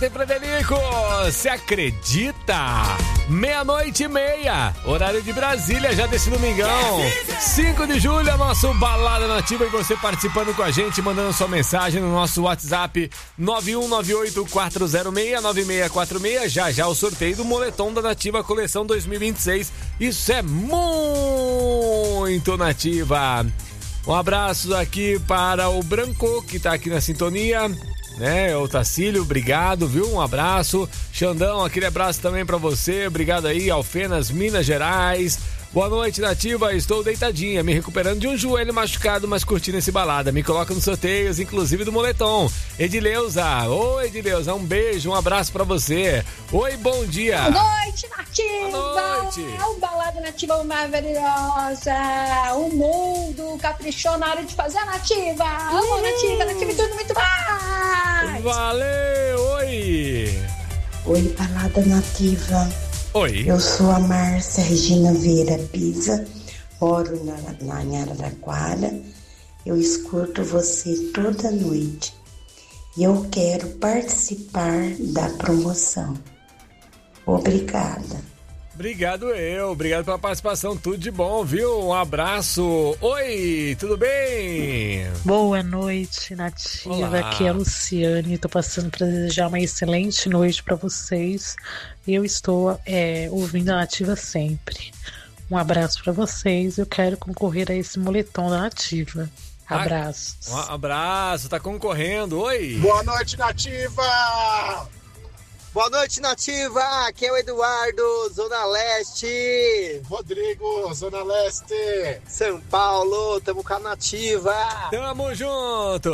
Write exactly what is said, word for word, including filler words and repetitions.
Renata e Frederico, você acredita? Meia-noite e meia, horário de Brasília, já desse domingão. cinco de julho, nosso Balada Nativa, e você participando com a gente, mandando sua mensagem no nosso WhatsApp nove um nove oito quatro zero seis nove seis quatro seis. Já já o sorteio do moletom da Nativa Coleção dois mil e vinte e seis. Isso é muito Nativa. Um abraço aqui para o Branco, que tá aqui na sintonia, né? O Tacílio, obrigado, viu? Um abraço. Xandão, aquele abraço também para você. Obrigado aí, Alfenas, Minas Gerais. Boa noite, Nativa. Estou deitadinha, me recuperando de um joelho machucado, mas curtindo esse balada. Me coloca nos sorteios, inclusive do moletom. Edileuza. Oi, Edileuza. Um beijo, um abraço pra você. Oi, bom dia. Boa noite, Nativa. Boa noite. É um Balada Nativa maravilhosa. O mundo caprichou na hora de fazer a Nativa. Amo a Nativa, Nativa e tudo muito mais. Valeu, oi. Oi, Balada Nativa. Oi. Eu sou a Márcia Regina Vieira Pisa, moro na, na Araraquara. Eu escuto você toda noite e eu quero participar da promoção. Obrigada. Obrigado eu, obrigado pela participação, tudo de bom, viu? Um abraço. Oi, tudo bem? Boa noite, Nativa. Olá. Aqui é a Luciane. Tô passando para desejar uma excelente noite para vocês. Eu estou é, ouvindo a Nativa sempre. Um abraço para vocês. Eu quero concorrer a esse moletom da Nativa. Abraços. Um abraço, tá concorrendo. Oi. Boa noite, Nativa. Boa noite, Nativa. Aqui é o Eduardo, Zona Leste. Rodrigo, Zona Leste. São Paulo, tamo com a Nativa. Tamo junto.